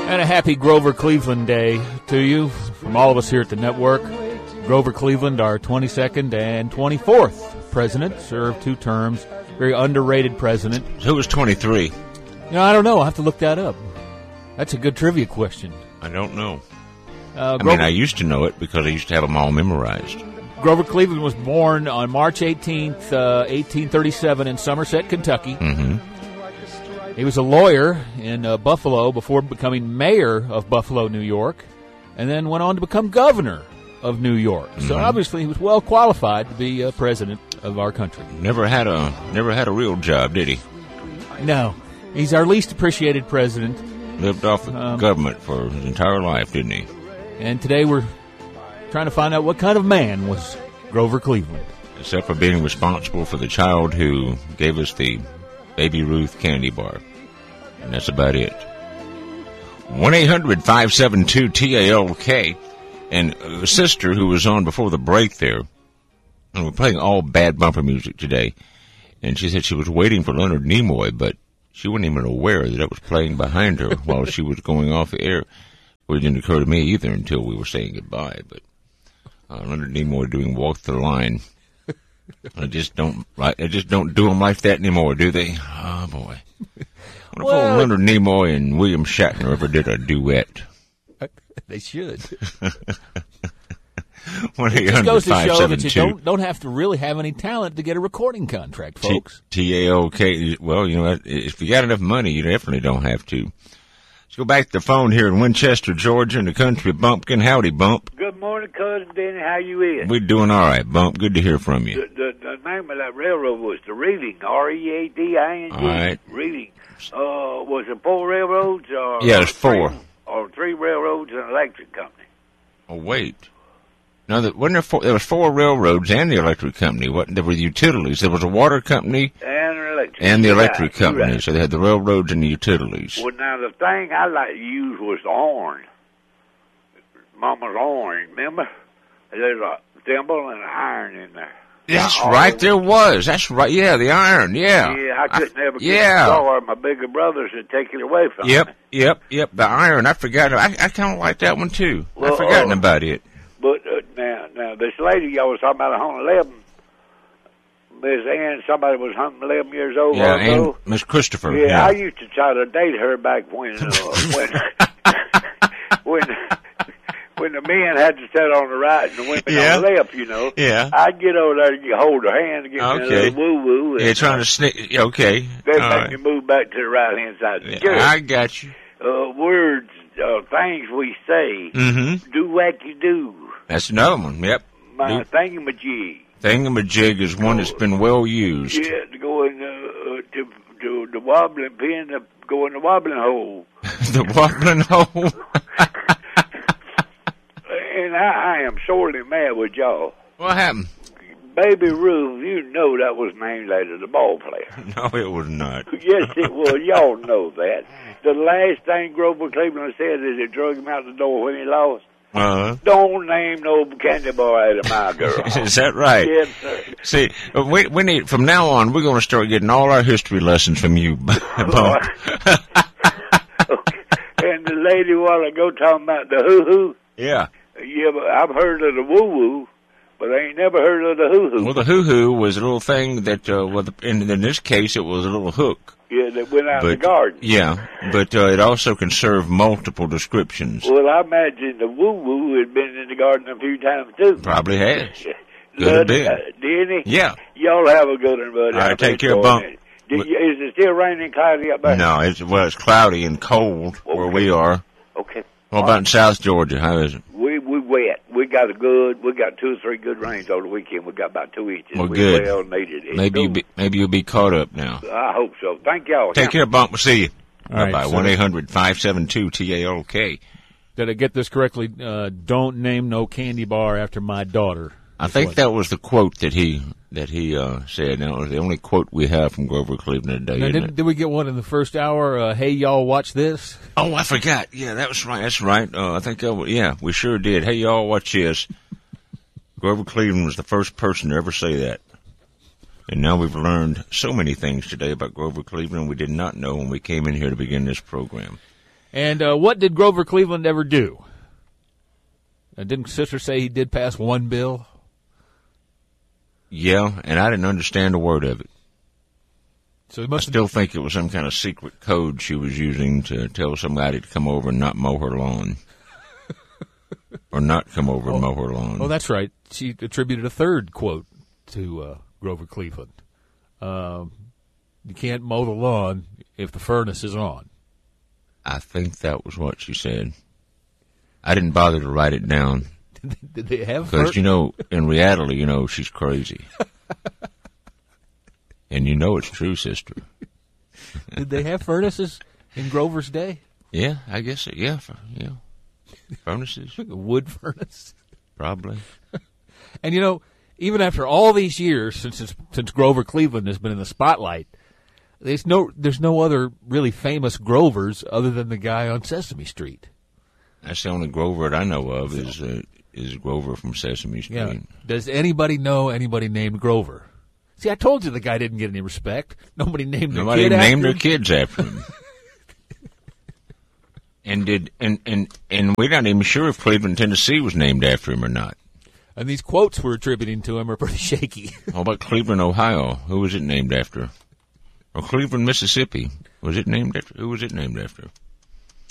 And a happy Grover Cleveland Day to you from all of us here at the network. Grover Cleveland, our 22nd and 24th president, served 2 terms. Very underrated president. Who was 23? I don't know. I'll have to look that up. That's a good trivia question. I don't know. I used to know it because I used to have them all memorized. Grover Cleveland was born on March 18th, 1837 in Somerset, Kentucky. Mm-hmm. He was a lawyer in Buffalo before becoming mayor of Buffalo, New York, and then went on to become governor of New York. Mm-hmm. So obviously he was well qualified to be president of our country. Never had a real job, did he? No. He's our least appreciated president. Lived off of government for his entire life, didn't he? And today we're trying to find out what kind of man was Grover Cleveland. Except for being responsible for the child who gave us the Baby Ruth candy bar. And that's about it. 1-800-572-TALK. And a sister who was on before the break there, and we're playing all bad bumper music today, and she said she was waiting for Leonard Nimoy, but she wasn't even aware that it was playing behind her while she was going off the air. Well, it didn't occur to me either until we were saying goodbye, but Leonard Nimoy doing Walk the Line. I just don't do them like that anymore, do they? Oh, boy. I wonder if Leonard Nimoy and William Shatner ever did a duet. They should. It just goes to show that you don't have to really have any talent to get a recording contract, folks. TALK. Well, if you got enough money, you definitely don't have to. Let's go back to the phone here in Winchester, Georgia, in the country bumpkin. Howdy, Bump. Good morning, Cousin Denny. How you is? We're doing all right, Bump. Good to hear from you. The name of that railroad was the Reading, R-E-A-D-I-N-G. All right. Reading. Was it 4 railroads? Yeah, there's 4. Or 3 railroads and an electric company. Oh, wait. No, wasn't there 4? There was 4 railroads and the electric company. There were utilities. There was a water company and the electric company. Right. So they had the railroads and the utilities. Well, now the thing I like to use was the horn. Mama's horn, remember? There's a thimble and an iron in there. That's right, there was. That's right. Yeah, the iron, yeah. Yeah, I couldn't ever get the guitar. My bigger brothers would take it away from me. Yep. The iron, I forgot. I kind of like that one, too. I've forgotten about it. But now, this lady y'all was talking about 111, Miss Ann, somebody was 111 years old. Yeah, and Miss Christopher. Yeah, I used to try to date her back when when the men had to sit on the right and the women on the left, Yeah. I'd get over there and hold her hand and get me a little woo-woo. Yeah, trying to sneak. Okay. They make me move back to the right-hand side of the church. I got you. Words, things we say. Mm-hmm. Do what you do. That's another one, yep. My thingamajig. Thingamajig is one that's been well used. Yeah, to go in to the wobbling pin, to go in the wobbling hole. The wobbling hole? And I am sorely mad with y'all. What happened? Baby Ruth, that was named after the ball player. No, it was not. Yes, it was. Y'all know that. The last thing Grover Cleveland said is they drug him out the door when he lost. Don't name no candy bar out of my girl. Is that right? Yes, sir. See, we need, from now on, we're going to start getting all our history lessons from you, Bump. Okay. And the lady a while ago talking about the hoo-hoo. Yeah. Yeah, but I've heard of the woo-woo, but I ain't never heard of the hoo-hoo. Well, the hoo-hoo was a little thing that, in this case, it was a little hook. Yeah, that went out in the garden. Yeah, but it also can serve multiple descriptions. Well, I imagine the woo-woo had been in the garden a few times, too. Probably has. Could have been. Didn't he? Yeah. Y'all have a good one, buddy. All right, take care, Bump. Is it still raining cloudy up there? No, it's cloudy and cold where we are. Okay. What about in South Georgia? How is it? We wet. We got 2 or 3 good rains over the weekend. We got about 2 inches. Well, good. Well needed it. Maybe you'll be caught up now. I hope so. Thank y'all. Take care, Bump. We'll see you. All right. 1-800-572-TALK. Did I get this correctly? Don't name no candy bar after my daughter. I think that was the quote that he said. Now, it was the only quote we have from Grover Cleveland today. Now, did we get one in the first hour? Hey, y'all, watch this. Oh, I forgot. Yeah, that was right. That's right. I think we sure did. Hey, y'all, watch this. Grover Cleveland was the first person to ever say that. And now we've learned so many things today about Grover Cleveland we did not know when we came in here to begin this program. And what did Grover Cleveland ever do? Didn't Sister say he did pass one bill? Yeah, and I didn't understand a word of it. So I still think it was some kind of secret code she was using to tell somebody to come over and not mow her lawn. Or not come over and mow her lawn. Oh, that's right. She attributed a third quote to Grover Cleveland. You can't mow the lawn if the furnace is on. I think that was what she said. I didn't bother to write it down. Did they have because, in reality, she's crazy. And it's true, sister. Did they have furnaces in Grover's day? Yeah, I guess so. Yeah. Furnaces. A wood furnace. Probably. And, even after all these years since Grover Cleveland has been in the spotlight, there's no other really famous Grovers other than the guy on Sesame Street. That's the only Grover that I know of is Grover from Sesame Street. Yeah. Does anybody know anybody named Grover? See, I told you the guy didn't get any respect. Nobody named their kid after him. Their kids after him. And we're not even sure if Cleveland, Tennessee was named after him or not. And these quotes we're attributing to him are pretty shaky. How about Cleveland, Ohio? Who was it named after? Or Cleveland, Mississippi? Was it named after? Who was it named after?